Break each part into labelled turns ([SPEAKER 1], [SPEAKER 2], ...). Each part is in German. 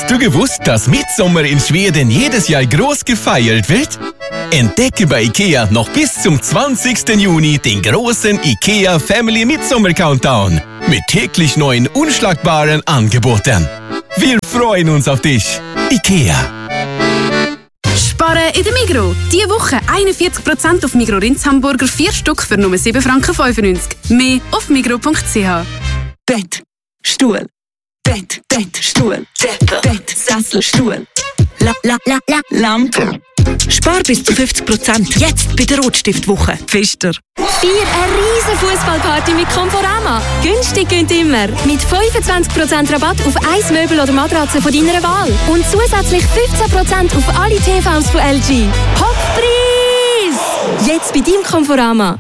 [SPEAKER 1] Hast du gewusst, dass Mitsommer in Schweden jedes Jahr groß gefeiert wird? Entdecke bei IKEA noch bis zum 20. Juni den großen IKEA Family Mitsommer Countdown mit täglich neuen unschlagbaren Angeboten. Wir freuen uns auf dich. IKEA.
[SPEAKER 2] Sparen in der Migros. Diese Woche 41% auf Migros Rindshamburger, 4 Stück für nur 7,95 Franken. Mehr auf migros.ch.
[SPEAKER 3] Bett, Stuhl. Bett, Stuhl. Bett, Sessel, Stuhl. Lampe. Spar bis zu 50%. Jetzt bei der Rotstiftwoche. Pfister.
[SPEAKER 4] Feier eine riesen Fußballparty mit Conforama. Günstig gönnt immer. Mit 25% Rabatt auf ein Möbel oder Matratze von deiner Wahl. Und zusätzlich 15% auf alle TVs von LG. Hochpreis! Jetzt bei deinem Conforama.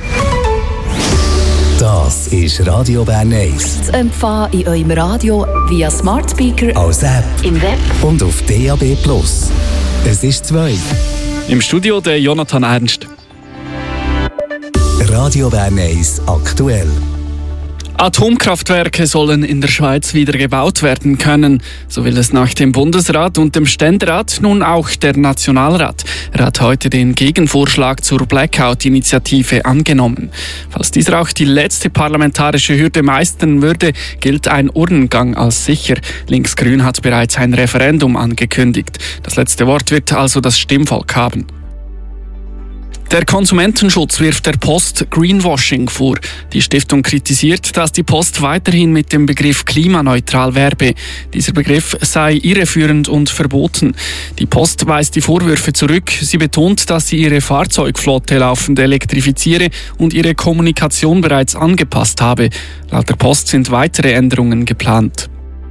[SPEAKER 5] Das ist Radio Bern 1.
[SPEAKER 6] Zu empfangen in eurem Radio via Smart Speaker,
[SPEAKER 5] als App
[SPEAKER 6] im Web
[SPEAKER 5] und auf DAB+. Es ist 2.
[SPEAKER 7] Im Studio der Jonathan Ernst.
[SPEAKER 5] Radio Bern 1 aktuell.
[SPEAKER 7] Atomkraftwerke sollen in der Schweiz wieder gebaut werden können. So will es nach dem Bundesrat und dem Ständerat nun auch der Nationalrat. Er hat heute den Gegenvorschlag zur Blackout-Initiative angenommen. Falls dieser auch die letzte parlamentarische Hürde meistern würde, gilt ein Urnengang als sicher. Linksgrün hat bereits ein Referendum angekündigt. Das letzte Wort wird also das Stimmvolk haben. Der Konsumentenschutz wirft der Post Greenwashing vor. Die Stiftung kritisiert, dass die Post weiterhin mit dem Begriff klimaneutral werbe. Dieser Begriff sei irreführend und verboten. Die Post weist die Vorwürfe zurück. Sie betont, dass sie ihre Fahrzeugflotte laufend elektrifiziere und ihre Kommunikation bereits angepasst habe. Laut der Post sind weitere Änderungen geplant.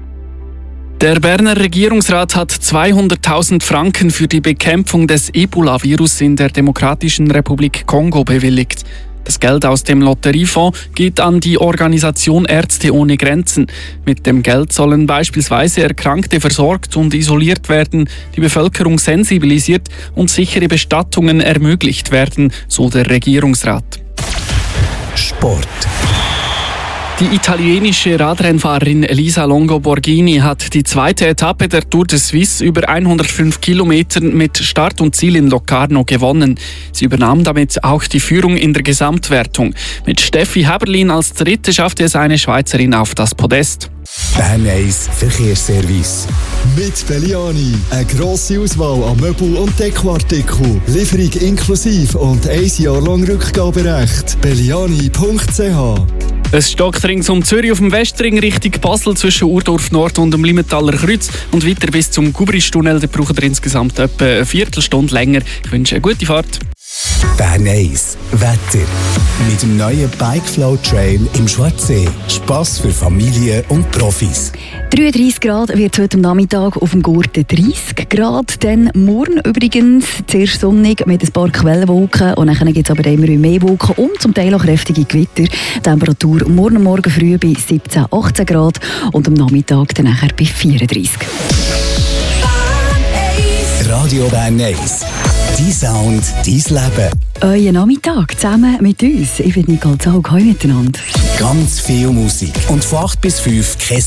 [SPEAKER 7] Der Berner Regierungsrat hat 200.000 Franken für die Bekämpfung des Ebola-Virus in der Demokratischen Republik Kongo bewilligt. Das Geld aus dem Lotteriefonds geht an die Organisation Ärzte ohne Grenzen. Mit dem Geld sollen beispielsweise Erkrankte versorgt und isoliert werden, die Bevölkerung sensibilisiert und sichere Bestattungen ermöglicht werden, so der Regierungsrat.
[SPEAKER 5] Sport.
[SPEAKER 7] Die italienische Radrennfahrerin Elisa Longo Borghini hat die zweite Etappe der Tour de Suisse über 105 Kilometern mit Start und Ziel in Locarno gewonnen. Sie übernahm damit auch die Führung in der Gesamtwertung. Mit Steffi Häberlin als Dritte schaffte es eine Schweizerin auf das Podest.
[SPEAKER 5] Bern 1 Verkehrsservice.
[SPEAKER 8] Mit Belliani. Eine grosse Auswahl an Möbel- und Dekoartikeln. Lieferung inklusive und 1 Jahr lang Rückgaberecht. Belliani.ch.
[SPEAKER 7] Es stockt rings um Zürich auf dem Westring Richtung Basel zwischen Urdorf Nord und dem Limmentaler Kreuz und weiter bis zum Gubristunnel. Da braucht ihr insgesamt etwa eine Viertelstunde länger. Ich wünsche eine gute Fahrt.
[SPEAKER 5] Bern 1 Wetter. Mit dem neuen Bikeflow Trail im Schwarzsee. Spass für Familien und Profis.
[SPEAKER 6] 33 Grad wird heute am Nachmittag, auf dem Gurten 30 Grad. Dann morgen übrigens zuerst sonnig mit ein paar Quellenwolken und dann gibt es aber immer mehr Wolken und zum Teil auch kräftige Gewitter. Temperatur morgen früh bei 17, 18 Grad und am Nachmittag dann nachher bei 34.
[SPEAKER 5] Radio Bern 1. Dein Sound, dein Leben.
[SPEAKER 6] Euer Nachmittag zusammen mit uns. Ich bin Nicole Zaug. Hallo miteinander.
[SPEAKER 5] Ganz viel Musik. Und von 8 bis 5 kein